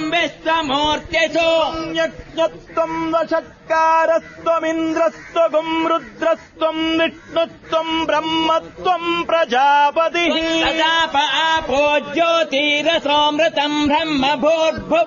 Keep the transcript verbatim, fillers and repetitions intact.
విశ్వమూర్తిషు యజ్ఞత్వం వషట్కారస్త్వమింద్రస్త్వగుం రుద్రస్త్వం విష్ణుత్వం బ్రహ్మత్వం ప్రజాపతి ప్రజాప ఆపో జ్యోతిరసోమృతం బ్రహ్మ భూర్భు